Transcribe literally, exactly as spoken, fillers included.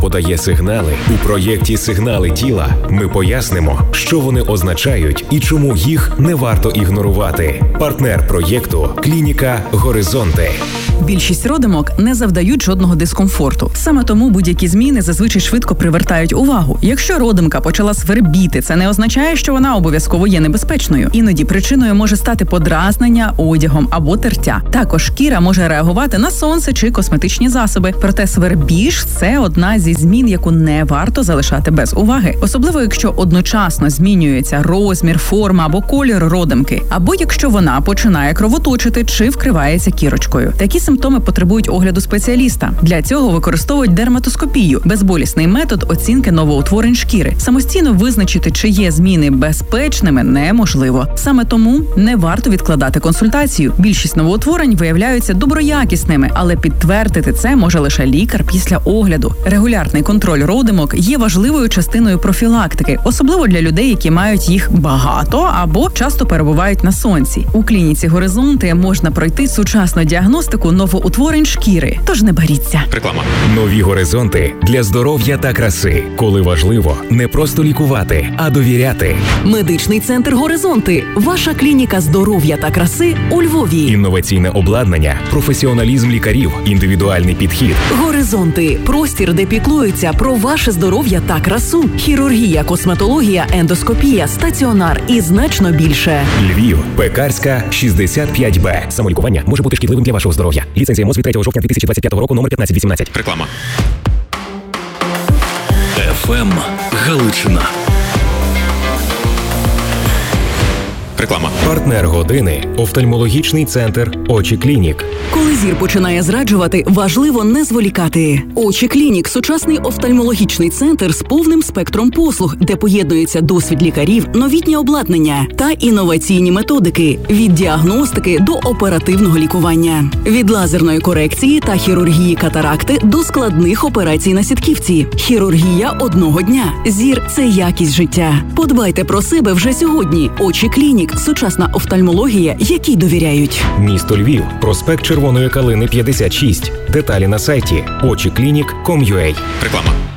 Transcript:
подає сигнали. У проєкті «Сигнали тіла» ми пояснимо, що вони означають і чому їх не варто ігнорувати. Партнер проєкту – клініка «Горизонти». Більшість родимок не завдають жодного дискомфорту. Саме тому будь-які зміни зазвичай швидко привертають увагу. Якщо родимка почала свербіти, це не означає, що вона обов'язково є небезпечною. Іноді причиною може стати подразнення одягом або тертя. Також шкіра може реагувати на сонце чи косметичні засоби. Проте свербіж – це одна зі змін, яку не варто залишати без уваги. Особливо, якщо одночасно змінюється розмір, форма або колір родимки. Або якщо вона починає кровоточити чи вкривається кірочкою. Такі симптоми потребують огляду спеціаліста. Для цього використовують дерматоскопію – безболісний метод оцінки новоутворень шкіри. Самостійно визначити, чи є зміни безпечними, неможливо. Саме тому не варто відкладати консультацію. Більшість новоутворень виявляються доброякісними, але підтвердити це може лише лікар після огляду. Регулярний контроль родимок є важливою частиною профілактики, особливо для людей, які мають їх багато або часто перебувають на сонці. У клініці «Горизонти» можна пройти сучасну діагностику новоутворень шкіри, тож не боріться. Реклама. Нові горизонти для здоров'я та краси. Коли важливо не просто лікувати, а довіряти. Медичний центр «Горизонти» – ваша клініка здоров'я та краси у Львові. Інноваційне обладнання, професіоналізм лікарів, індивідуальний підхід. «Горизонти» – простір, де піклуються про ваше здоров'я та красу. Хірургія, косметологія, ендоскопія, стаціонар і значно більше. Львів, Пекарська, шістдесят п'ять Б. Самолікування може бути шкідливим для вашого здоров'я. Ліцензія МОЗ від третього жовтня дві тисячі двадцять п'ятого року, номер п'ятнадцять вісімнадцять. Реклама. еф ем Галичина. Реклама. Партнер години – офтальмологічний центр «Очі Клінік». Коли зір починає зраджувати, важливо не зволікати. «Очі Клінік» – сучасний офтальмологічний центр з повним спектром послуг, де поєднується досвід лікарів, новітнє обладнання та інноваційні методики – від діагностики до оперативного лікування. Від лазерної корекції та хірургії катаракти до складних операцій на сітківці. Хірургія одного дня. Зір – це якість життя. Подбайте про себе вже сьогодні. «Очі Клінік» – сучасна офтальмологія, якій довіряють. Місто Львів, проспект Червоної Калини, п'ятдесят шість. Деталі на сайті очі клінік крапка ком крапка ю а. Реклама.